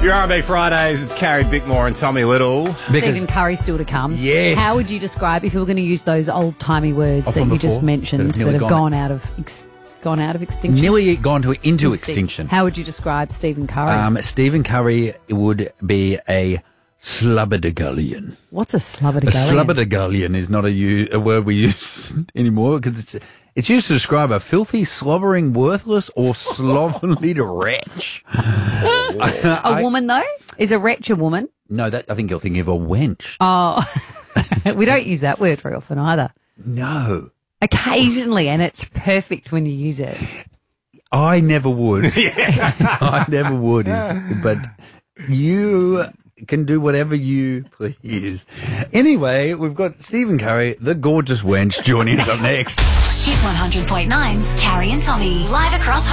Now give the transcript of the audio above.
Your R&B Fridays, it's Carrie Bickmore and Tommy Little. Stephen Curry still to come. Yes. How would you describe, if you were going to use those old-timey words that you just mentioned that have gone out of extinction? Nearly gone into extinction. How would you describe Stephen Curry? Stephen Curry would be a slubberdigullion. What's a A slubberdigullion? slubberdigullion is not a word we use anymore because it's used to describe a filthy, slobbering, worthless, or slovenly wretch. A woman, though? Is a wretch a woman? No, I think you're thinking of a wench. Oh, we don't use that word very often either. No. Occasionally, and it's perfect when you use it. I never would. I never would. But you can do whatever you please. Anyway, we've got Stephen Curry, the gorgeous wench, joining us up next. Hit 100.9's Carrie and Tommy, live across